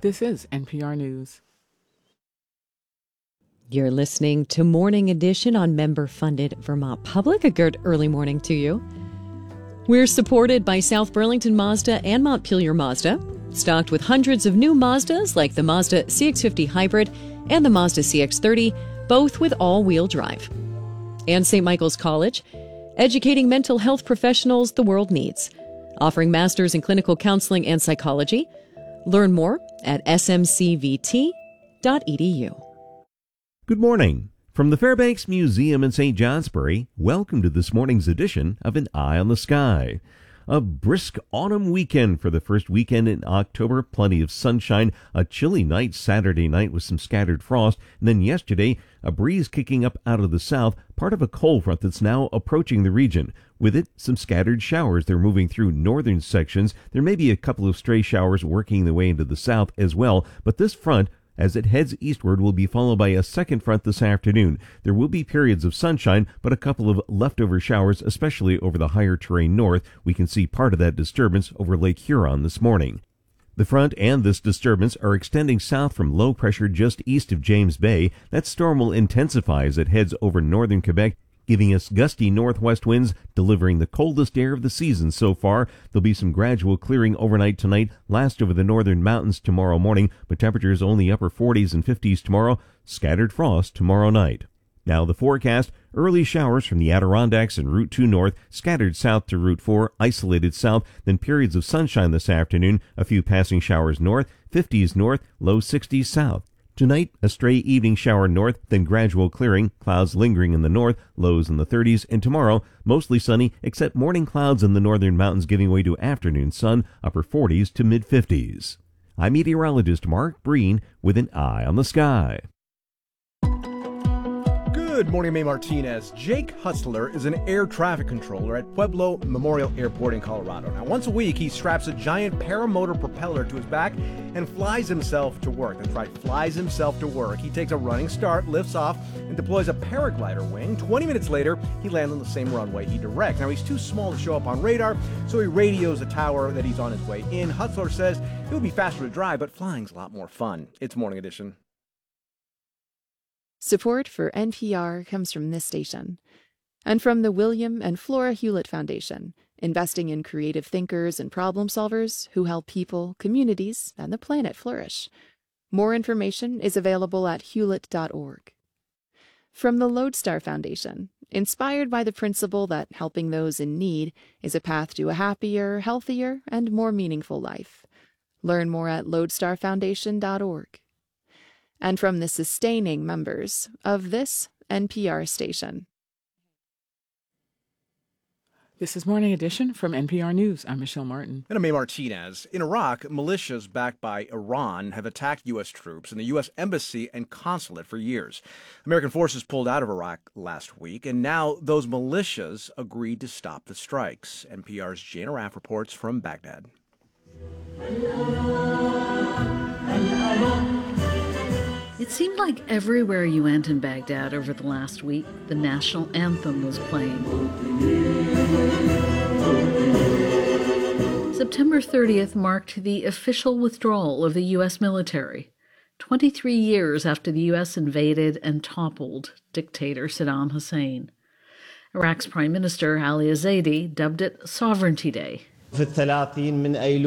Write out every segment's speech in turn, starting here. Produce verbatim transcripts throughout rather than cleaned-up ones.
This is N P R News. You're listening to Morning Edition on member-funded Vermont Public. A good early morning to you. We're supported by South Burlington Mazda and Montpelier Mazda, stocked with hundreds of new Mazdas like the Mazda C X fifty Hybrid and the Mazda C X thirty, both with all-wheel drive. And Saint Michael's College, educating mental health professionals the world needs, offering masters in clinical counseling and psychology. Learn more at s m c v t dot e d u. Good morning. From the Fairbanks Museum in Saint Johnsbury, welcome to this morning's edition of An Eye on the Sky. A brisk autumn weekend for the first weekend in October. Plenty of sunshine, a chilly night Saturday night with some scattered frost, and then yesterday, a breeze kicking up out of the south, part of a cold front that's now approaching the region. With it, some scattered showers. They're moving through northern sections. There may be a couple of stray showers working their way into the south as well, but this front, as it heads eastward, will be followed by a second front this afternoon. There will be periods of sunshine, but a couple of leftover showers, especially over the higher terrain north. We can see part of that disturbance over Lake Huron this morning. The front and this disturbance are extending south from low pressure just east of James Bay. That storm will intensify as it heads over northern Quebec, giving us gusty northwest winds, delivering the coldest air of the season so far. There'll be some gradual clearing overnight tonight, last over the northern mountains tomorrow morning, but temperatures only upper forties and fifties tomorrow, scattered frost tomorrow night. Now the forecast: early showers from the Adirondacks and Route two north, scattered south to Route four, isolated south, then periods of sunshine this afternoon, a few passing showers north, fifties north, low sixties south. Tonight, a stray evening shower north, then gradual clearing, clouds lingering in the north, lows in the thirties, and tomorrow, mostly sunny, except morning clouds in the northern mountains giving way to afternoon sun, upper forties to mid-fifties. I'm meteorologist Mark Breen with An Eye on the Sky. Good morning, May Martinez. Jake Hutzler is an air traffic controller at Pueblo Memorial Airport in Colorado. Now, once a week, he straps a giant paramotor propeller to his back and flies himself to work. That's right, flies himself to work. He takes a running start, lifts off, and deploys a paraglider wing. twenty minutes later, he lands on the same runway he directs. Now, he's too small to show up on radar, so he radios the tower that he's on his way in. Hutzler says it would be faster to drive, but flying's a lot more fun. It's Morning Edition. Support for N P R comes from this station and from the William and Flora Hewlett Foundation, investing in creative thinkers and problem solvers who help people, communities, and the planet flourish. More information is available at hewlett dot org. From the Lodestar Foundation, inspired by the principle that helping those in need is a path to a happier, healthier, and more meaningful life. Learn more at lodestar foundation dot org. And from the sustaining members of this N P R station. This is Morning Edition from N P R News. I'm Michelle Martin. And I'm May Martinez. In Iraq, militias backed by Iran have attacked U S troops and the U S embassy and consulate for years. American forces pulled out of Iraq last week, and now those militias agreed to stop the strikes. N P R's Jana Raff reports from Baghdad. It seemed like everywhere you went in Baghdad over the last week, the national anthem was playing. September thirtieth marked the official withdrawal of the U S military, twenty-three years after the U S invaded and toppled dictator Saddam Hussein. Iraq's Prime Minister Ali Zaidi dubbed it Sovereignty Day. It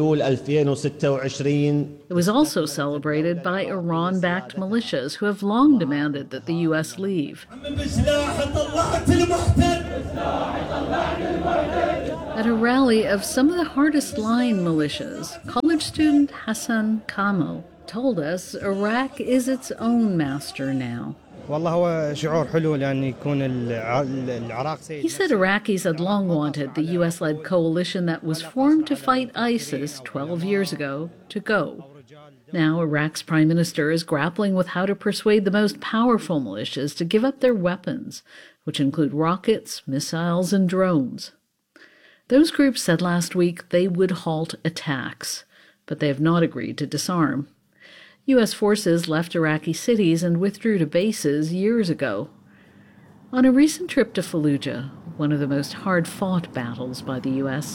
was also celebrated by Iran-backed militias who have long demanded that the U S leave. At a rally of some of the hardest-line militias, college student Hassan Kamal told us Iraq is its own master now. He said Iraqis had long wanted the U S-led coalition that was formed to fight ISIS twelve years ago to go. Now Iraq's prime minister is grappling with how to persuade the most powerful militias to give up their weapons, which include rockets, missiles, and drones. Those groups said last week they would halt attacks, but they have not agreed to disarm. U S forces left Iraqi cities and withdrew to bases years ago. On a recent trip to Fallujah, one of the most hard-fought battles by the U S,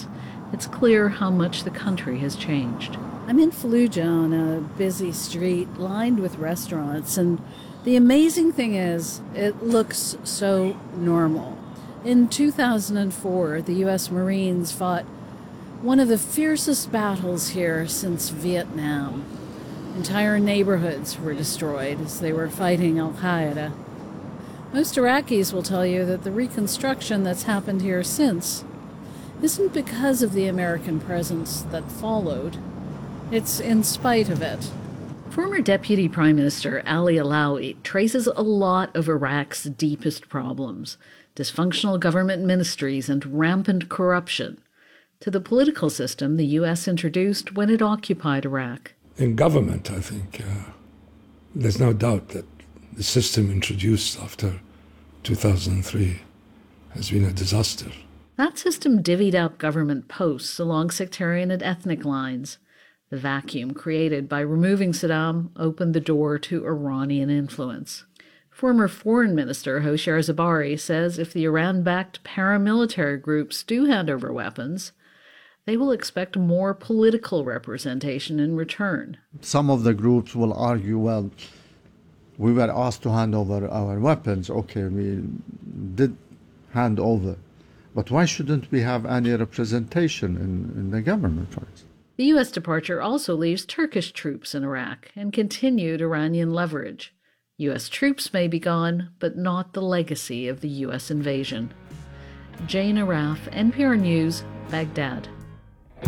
it's clear how much the country has changed. I'm in Fallujah on a busy street lined with restaurants, and the amazing thing is, it looks so normal. In two thousand four, the U S Marines fought one of the fiercest battles here since Vietnam. Entire neighborhoods were destroyed as they were fighting Al-Qaeda. Most Iraqis will tell you that the reconstruction that's happened here since isn't because of the American presence that followed. It's in spite of it. Former Deputy Prime Minister Ali Alawi traces a lot of Iraq's deepest problems, dysfunctional government ministries and rampant corruption, to the political system the U S introduced when it occupied Iraq. In government, I think, uh, there's no doubt that the system introduced after two thousand three has been a disaster. That system divvied up government posts along sectarian and ethnic lines. The vacuum created by removing Saddam opened the door to Iranian influence. Former Foreign Minister Hoshyar Zebari says if the Iran-backed paramilitary groups do hand over weapons, they will expect more political representation in return. Some of the groups will argue, well, we were asked to hand over our weapons. Okay, we did hand over. But why shouldn't we have any representation in, in the government, for instance? The U S departure also leaves Turkish troops in Iraq and continued Iranian leverage. U S troops may be gone, but not the legacy of the U S invasion. Jane Arraf, N P R News, Baghdad.